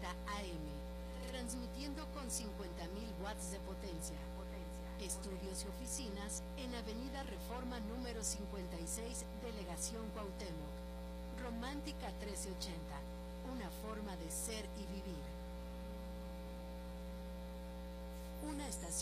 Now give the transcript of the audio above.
AM, transmitiendo con 50.000 watts de potencia. Estudios y oficinas en Avenida Reforma número 56, Delegación Cuauhtémoc. Romántica 1380, una forma de ser y vivir. Una estación